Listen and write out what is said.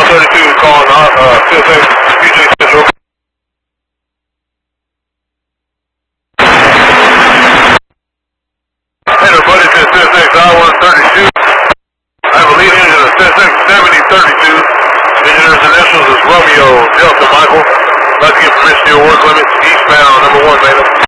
132 calling CSX UJ Central. Hey, everybody, to CSX I-132. I have a lead engine of CSX 7032. Engineer's initials is Romeo Delta Michael. Let's get permission to your work limits eastbound, number 1, madam.